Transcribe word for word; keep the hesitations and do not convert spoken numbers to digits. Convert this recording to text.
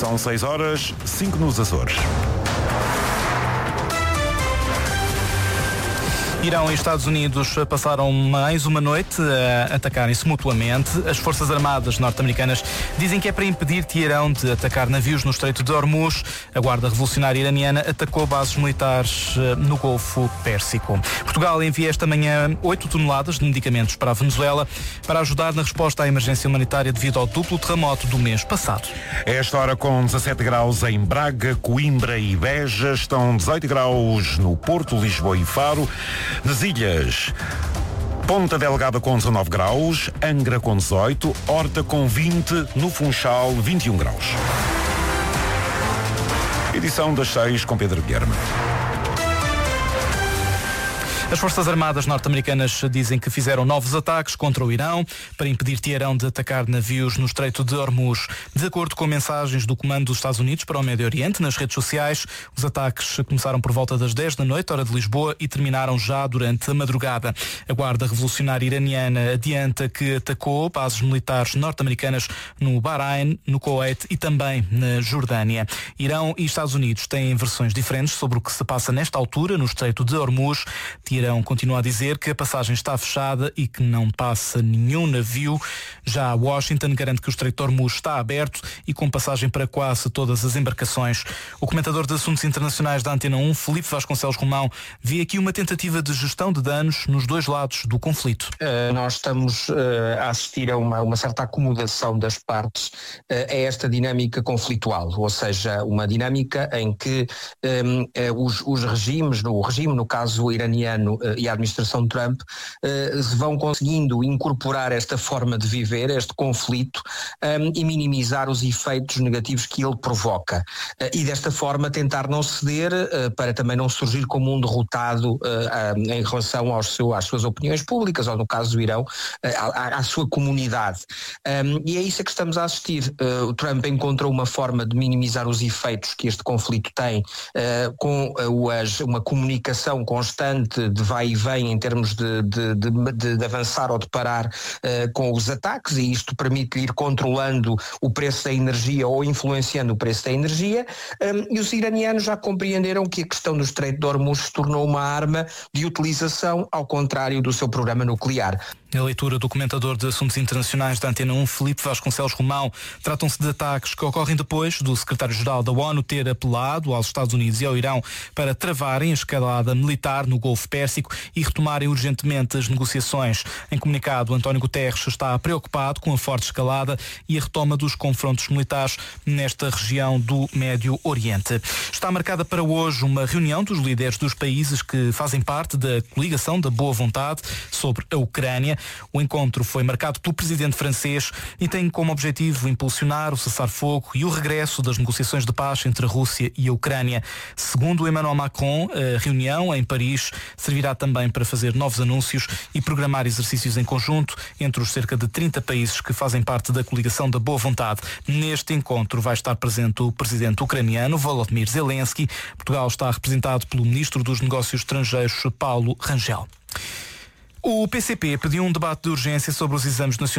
São seis horas, cinco nos Açores. Irão e Estados Unidos passaram mais uma noite a atacarem-se mutuamente. As Forças Armadas norte-americanas dizem que é para impedir Teherão de atacar navios no Estreito de Hormuz. A Guarda Revolucionária Iraniana atacou bases militares no Golfo Pérsico. Portugal envia esta manhã oito toneladas de medicamentos para a Venezuela para ajudar na resposta à emergência humanitária devido ao duplo terremoto do mês passado. É esta hora com dezassete graus em Braga, Coimbra e Beja. Estão dezoito graus no Porto, Lisboa e Faro. Nas ilhas, Ponta Delgada com dezanove graus, Angra com dezoito, Horta com vinte, no Funchal vinte e um graus. Edição das seis com Pedro Guilherme. As Forças Armadas norte-americanas dizem que fizeram novos ataques contra o Irão para impedir Teherão de atacar navios no Estreito de Hormuz. De acordo com mensagens do Comando dos Estados Unidos para o Médio Oriente nas redes sociais, os ataques começaram por volta das dez da noite, hora de Lisboa, e terminaram já durante a madrugada. A Guarda Revolucionária Iraniana adianta que atacou bases militares norte-americanas no Bahrein, no Kuwait e também na Jordânia. Irão e Estados Unidos têm versões diferentes sobre o que se passa nesta altura no Estreito de Hormuz. Irão continua a dizer que a passagem está fechada e que não passa nenhum navio. Já Washington garante que o Estreito de Hormuz está aberto e com passagem para quase todas as embarcações. O comentador de assuntos internacionais da Antena um, Filipe Vasconcelos Romão, vê aqui uma tentativa de gestão de danos nos dois lados do conflito. Uh, nós estamos uh, a assistir a uma, uma certa acomodação das partes uh, a esta dinâmica conflitual, ou seja, uma dinâmica em que um, uh, os, os regimes, no, o regime, no caso iraniano, e a administração de Trump uh, vão conseguindo incorporar esta forma de viver, este conflito, um, e minimizar os efeitos negativos que ele provoca. Uh, e desta forma tentar não ceder uh, para também não surgir como um derrotado uh, uh, em relação aos seu, às suas opiniões públicas, ou no caso do Irão, uh, à, à sua comunidade. Um, e é isso a que estamos a assistir. Uh, o Trump encontrou uma forma de minimizar os efeitos que este conflito tem uh, com uh, as, uma comunicação constante de vai e vem em termos de, de, de, de avançar ou de parar uh, com os ataques, e isto permite ir controlando o preço da energia ou influenciando o preço da energia, um, e os iranianos já compreenderam que a questão do Estreito de Hormuz se tornou uma arma de utilização, ao contrário do seu programa nuclear. A leitura do comentador de assuntos internacionais da Antena um, Filipe Vasconcelos Romão. Tratam-se de ataques que ocorrem depois do secretário-geral da ONU ter apelado aos Estados Unidos e ao Irão para travarem a escalada militar no Golfo Pérsico e retomarem urgentemente as negociações. Em comunicado, António Guterres está preocupado com a forte escalada e a retoma dos confrontos militares nesta região do Médio Oriente. Está marcada para hoje uma reunião dos líderes dos países que fazem parte da coligação da boa vontade sobre a Ucrânia. O encontro foi marcado pelo presidente francês e tem como objetivo impulsionar o cessar-fogo e o regresso das negociações de paz entre a Rússia e a Ucrânia. Segundo Emmanuel Macron, a reunião em Paris servirá também para fazer novos anúncios e programar exercícios em conjunto entre os cerca de trinta países que fazem parte da coligação da boa vontade. Neste encontro vai estar presente o presidente ucraniano Volodymyr Zelensky. Portugal está representado pelo ministro dos Negócios Estrangeiros, Paulo Rangel. O P C P pediu um debate de urgência sobre os exames nacionais